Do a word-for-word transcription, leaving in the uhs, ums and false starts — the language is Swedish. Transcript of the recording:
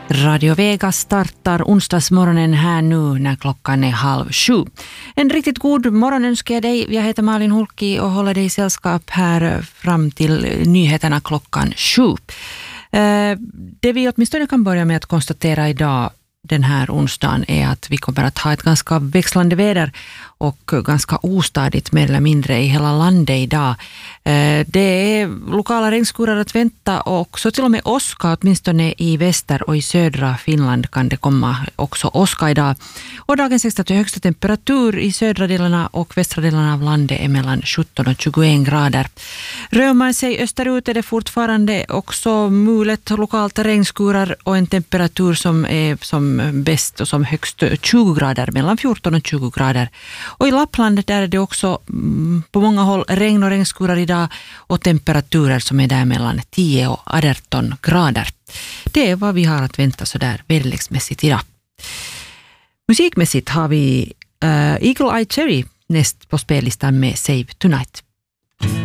Radio Vega startar onsdagsmorgonen här nu när klockan är halv sju. En riktigt god morgon önskar jag dig. Jag heter Malin Hulki och håller dig i sällskap här fram till nyheterna klockan sju. Det vi åtminstone kan börja med att konstatera idag den här onsdagen är att vi kommer att ha ett ganska växlande väder och ganska ostadigt mer eller mindre i hela landet idag. Det är lokala regnskurar att vänta och så till och med åska, åtminstone i väster och i södra Finland kan det komma också åska idag. Och dagens högsta till högsta temperatur i södra delarna och västra delarna av landet är mellan sjutton och tjugoen grader. Rör man sig österut är det fortfarande också mulet lokalt regnskurar och en temperatur som är som bäst och som högst tjugo grader, mellan fjorton och tjugo grader. Och i Lappland där är det också mm, på många håll regn och regnskurar idag och temperaturer som är där mellan tio och arton grader. Det är vad vi har att vänta så där väderleksmässigt idag. Musikmässigt har vi uh, Eagle Eye Cherry näst på spellistan med Save Tonight.